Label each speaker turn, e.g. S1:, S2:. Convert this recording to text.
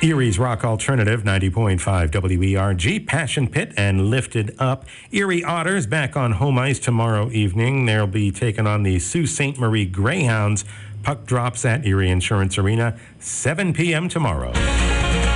S1: Erie's Rock Alternative, 90.5 WERG, Passion Pit and Lifted Up. Erie Otters back on home ice tomorrow evening. They'll be taking on the Sault Ste. Marie Greyhounds. Puck drops at Erie Insurance Arena, 7 p.m. tomorrow.